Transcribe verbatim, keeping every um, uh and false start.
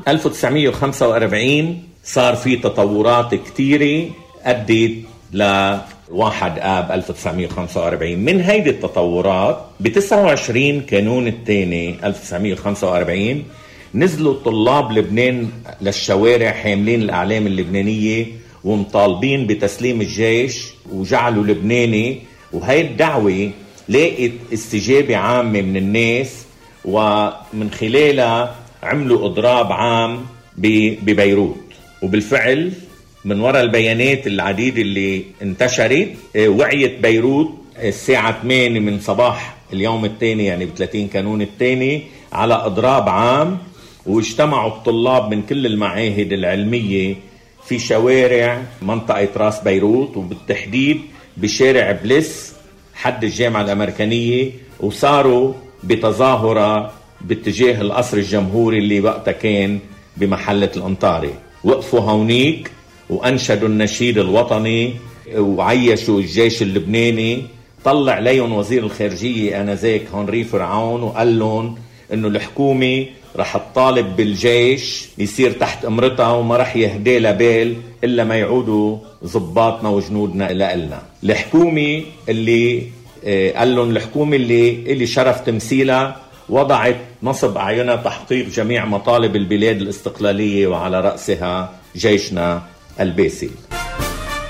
ألف وتسعمية وخمسة وأربعين صار في تطورات كتيرة أدت لواحد آب ألف وتسعمية وخمسة وأربعين. من هيدي التطورات بتسعة وعشرين كانون الثاني ألف وتسعمية وخمسة وأربعين نزلوا طلاب لبنان للشوارع حاملين الأعلام اللبنانية ومطالبين بتسليم الجيش وجعلوا لبناني، وهي الدعوة لقيت استجابة عامة من الناس، ومن خلالها عملوا إضراب عام ببيروت. وبالفعل من وراء البيانات العديدة اللي انتشرت وعيت بيروت الساعة ثمانية من صباح اليوم الثاني يعني بثلاثين كانون الثاني على إضراب عام، واجتمعوا الطلاب من كل المعاهد العلمية في شوارع منطقة راس بيروت، وبالتحديد بشارع بليس حد الجامعة الأمريكانية، وصاروا بتظاهرة باتجاه القصر الجمهوري اللي وقتها كان بمحلة الأنطاري. وقفوا هونيك وأنشدوا النشيد الوطني وعيشوا الجيش اللبناني. طلع ليهم وزير الخارجية آنذاك هنري فرعون وقال لهم إنه الحكومة رح تطالب بالجيش يصير تحت امرتها وما رح يهدي لبال إلا ما يعودوا ضباطنا وجنودنا لنا. الحكومة اللي قال لهم الحكومة اللي اللي شرف تمثيلها وضعت نصب أعينها تحقيق جميع مطالب البلاد الاستقلالية وعلى رأسها جيشنا الباسل.